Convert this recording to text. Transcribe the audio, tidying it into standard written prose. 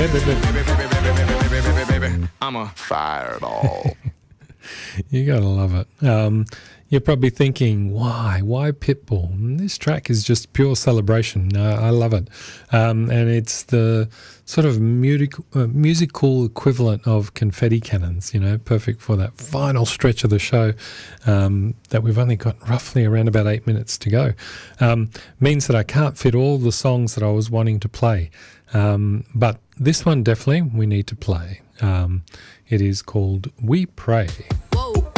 I'm a fireball. You gotta love it. You're probably thinking, why Pitbull? And this track is just pure celebration. I love it. And it's the sort of musical equivalent of confetti cannons, perfect for that final stretch of the show that we've only got roughly around about 8 minutes to go. Means that I can't fit all the songs that I was wanting to play. But this one definitely we need to play. It is called We Pray.